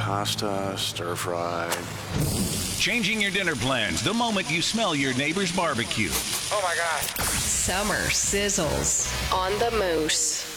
pasta, stir-fried. Changing your dinner plans the moment you smell your neighbor's barbecue. Oh my God. Summer sizzles on the Moose.